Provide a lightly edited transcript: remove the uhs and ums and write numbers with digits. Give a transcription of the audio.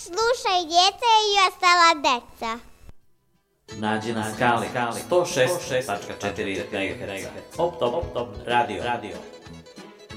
Slušaj djece i ostala deca. Nađi na skali 106.4 MHz. Top Radio.